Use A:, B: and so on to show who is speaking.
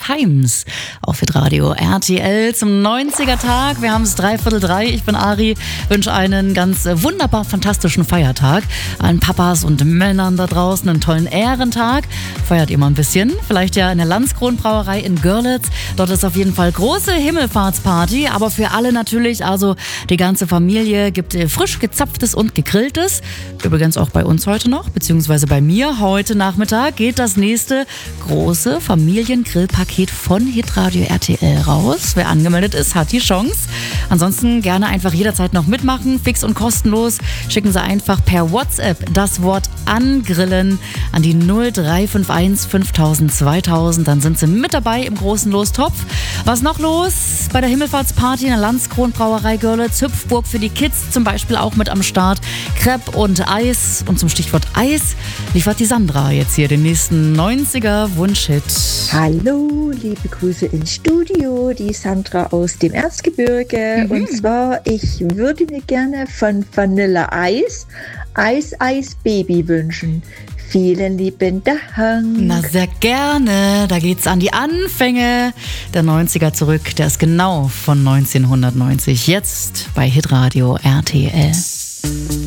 A: Times auf Hitradio RTL zum 90er-Tag. Wir haben es 2:45. Ich bin Ari, wünsche einen ganz wunderbar fantastischen Feiertag. Allen Papas und Männern da draußen einen tollen Ehrentag. Feiert ihr mal ein bisschen? Vielleicht ja in der Landskron-Brauerei in Görlitz. Dort ist auf jeden Fall große Himmelfahrtsparty, aber für alle natürlich, also die ganze Familie gibt frisch gezapftes und gegrilltes. Übrigens auch bei uns heute noch, beziehungsweise bei mir heute Nachmittag geht das nächste große Familiengrillpaket von Hitradio RTL raus. Wer angemeldet ist, hat die Chance. Ansonsten gerne einfach jederzeit noch mitmachen, fix und kostenlos. Schicken Sie einfach per WhatsApp das Wort angrillen an die 0351 5000 2000. Dann sind Sie mit dabei im großen Lostopf. Was noch los? Bei der Himmelfahrtsparty in der Landskron-Brauerei Görlitz. Hüpfburg für die Kids zum Beispiel auch mit am Start. Crepe und Eis. Und zum Stichwort Eis liefert die Sandra jetzt hier den nächsten 90er-Wunschhit.
B: Hallo, liebe Grüße ins Studio, die Sandra aus dem Erzgebirge. Und zwar, ich würde mir gerne von Vanilla Eis Eis Baby wünschen. Vielen lieben Dank.
A: Na, sehr gerne. Da geht's an die Anfänge der 90er zurück. Der ist genau von 1990. Jetzt bei Hitradio RTL.